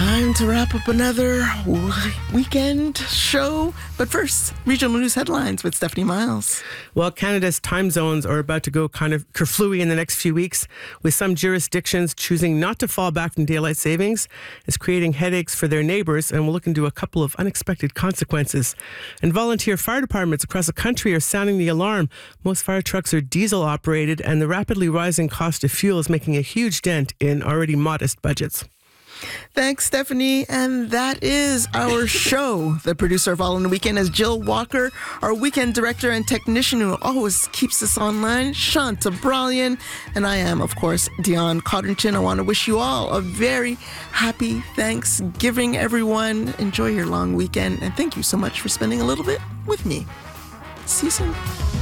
Time to wrap up another weekend show. But first, regional news headlines with Stephanie Miles. Well, Canada's time zones are about to go kind of kerflooey in the next few weeks, with some jurisdictions choosing not to fall back from daylight savings. It's creating headaches for their neighbours, and we'll look into a couple of unexpected consequences. And volunteer fire departments across the country are sounding the alarm. Most fire trucks are diesel operated, and the rapidly rising cost of fuel is making a huge dent in already modest budgets. Thanks, Stephanie. And that is our show. The producer of All in the Weekend is Jill Walker. Our weekend director and technician who always keeps us online, Shanta Bralian. And I am, of course, Dion Codrington. I want to wish you all a very happy Thanksgiving, everyone. Enjoy your long weekend. And thank you so much for spending a little bit with me. See you soon.